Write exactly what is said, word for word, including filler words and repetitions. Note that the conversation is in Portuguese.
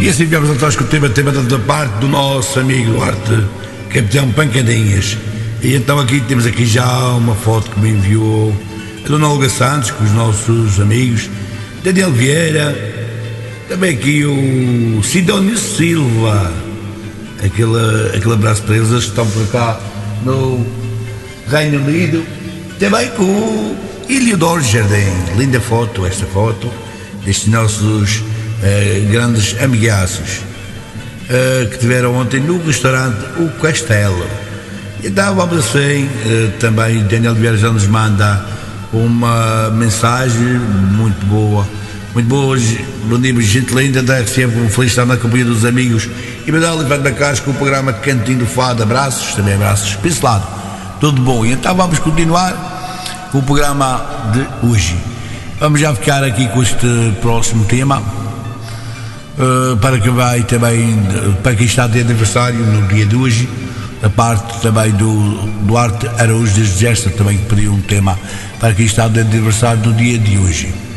E assim viemos atrás com o tema, tema da parte do nosso amigo Duarte, Capitão Pancadinhas. E então aqui temos aqui já uma foto que me enviou a Dona Olga Santos com os nossos amigos, Daniel Vieira, também aqui o Sidónio Silva, aquele, aquele abraço para eles, eles estão por cá no Reino Unido, também com o Iliodoro Jardim. Linda foto, esta foto destes nossos Uh, grandes amigaços uh, que tiveram ontem no restaurante O Castelo. Então vamos assim, uh, também Daniel Vieira já nos manda uma mensagem muito boa, muito boa. Bom dia, gente linda da R F M, um feliz estar na companhia dos amigos e Manuel Oliveira da Casca com o programa Cantinho do Fado. Abraços, também abraços pincelado, tudo bom. E então vamos continuar com o programa de hoje. Vamos já ficar aqui com este próximo tema. Uh, para que vai também, para quem está de aniversário no dia de hoje, a parte também do Duarte Araújo de Gesta também que pediu um tema para quem está de aniversário no dia de hoje.